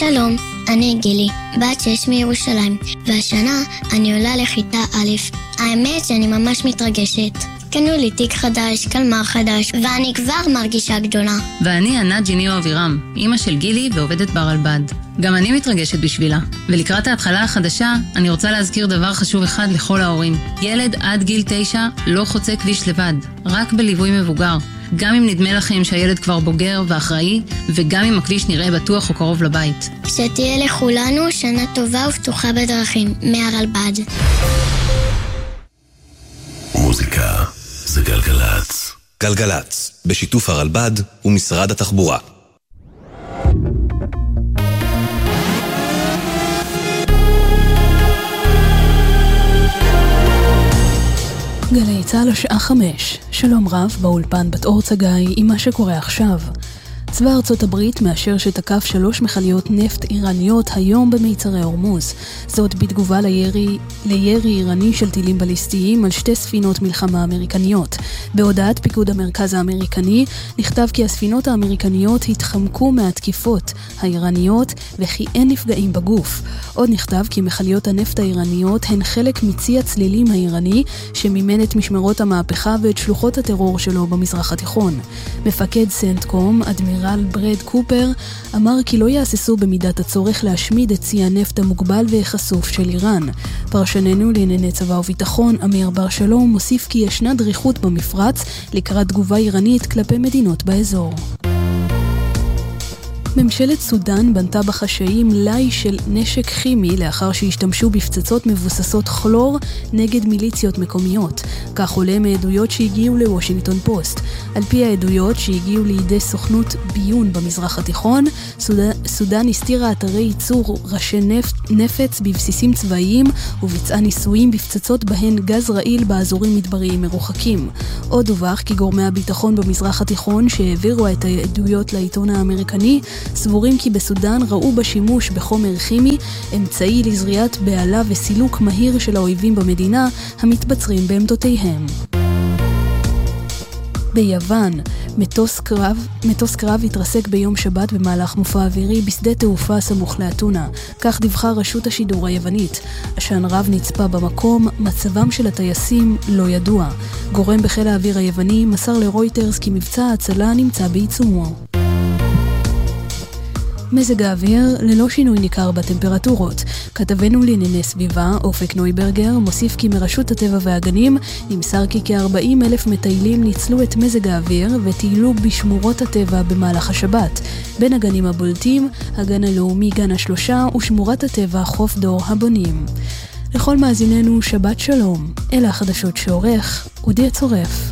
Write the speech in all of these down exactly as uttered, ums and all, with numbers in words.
שלום, אני גילי, בת שש מירושלים, והשנה אני עולה לכיתה א'. האמת שאני ממש מתרגשת. קנו לי תיק חדש, קלמר חדש, ואני כבר מרגישה גדולה. ואני ענת ג'יניו אבירם, אמא של גילי ועובדת ברלב"ד. גם אני מתרגשת בשבילה. ולקראת ההתחלה החדשה, אני רוצה להזכיר דבר חשוב אחד לכל ההורים. ילד עד גיל תשע לא חוצה כביש לבד, רק בליווי מבוגר. גם אם נדמה לכם שהילד כבר בוגר ואחראי, וגם אם הכביש נראה בטוח או קרוב לבית. שתהיה לכולנו שנה טובה ופתוחה בדרכים, מהרלב"ד. מוזיקה זה גלגלץ. גלגלץ, בשיתוף הרלב"ד ומשרד התחבורה. גלי צהל השעה חמש, שלום רב באולפן בת אור צגאי עם מה שקורה עכשיו. צבא ארצות הברית מאשר שתקף שלוש מכליות נפט איראניות היום במיצרי הורמוז. זאת בתגובה לירי, לירי איראני של טילים בליסטיים על שתי ספינות מלחמה אמריקניות. בהודעת פיקוד המרכז האמריקני נכתב כי הספינות האמריקניות התחמקו מהתקיפות האיראניות וכי אין נפגעים בגוף. עוד נכתב כי מכליות הנפט האיראניות הן חלק מצי הצלילים האיראני שמימן את משמרות המהפכה ואת שלוחות הטרור שלו במזרח התיכון. מפקד סנטקום, אדמירל ברד קופר, אמר כי לא יעשסו במידת הצורך להשמיד את צי הנפט המוגבל והחשוף של איראן. פרשננו לענייני צבא וביטחון, אמיר בר שלום, מוסיף כי ישנה דריכות במפרץ לקראת תגובה איראנית כלפי מדינות באזור. ממשלת סודן בנתה בחשאי מלאי של נשק כימי לאחר שהשתמשו בפצצות מבוססות כלור נגד מיליציות מקומיות. כך עולה מעדויות שהגיעו לוושינגטון פוסט. על פי העדויות שהגיעו לידי סוכנות ביון במזרח התיכון, סודן, סודן הסתירה אתרי ייצור ראשי נפט, נפץ בבסיסים צבאיים וביצעה ניסויים בפצצות בהן גז רעיל באזורים מדבריים מרוחקים. עוד דווח כי גורמי הביטחון במזרח התיכון שהעבירו את העדויות לעיתון האמריקני סבורים כי בסודן ראו בשימוש בחומר כימי אמצעי לזריעת בעלה וסילוק מהיר של האויבים במדינה המתבצרים בעמדותיהם. ביוון, מטוס קרב, מטוס קרב התרסק ביום שבת במהלך מופע אווירי בשדה תעופה סמוך לאתונה. כך דיווחה רשות השידור היוונית. עשן רב נצפה במקום, מצבם של הטייסים לא ידוע. גורם בחיל האוויר היווני מסר לרויטרס כי מבצע ההצלה נמצא בעיצומו. מזג האוויר ללא שינוי ניכר בטמפרטורות. כתבנו לענייני סביבה, אופק נויברגר, מוסיף כי מרשות הטבע והגנים נמסר כי כ-ארבעים אלף מטיילים ניצלו את מזג האוויר וטיילו בשמורות הטבע במהלך השבת. בין הגנים הבולטים, הגן הלאומי גן השלושה ושמורת הטבע חוף דור הבונים. לכל מאזיננו שבת שלום, אלה החדשות שעורך אודי הצורף.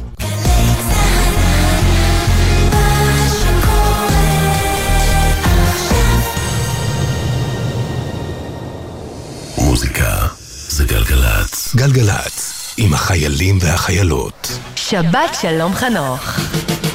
מוזיקה זה גלגלץ. גלגלץ עם החיילים והחיילות. שבת שלום חנוך.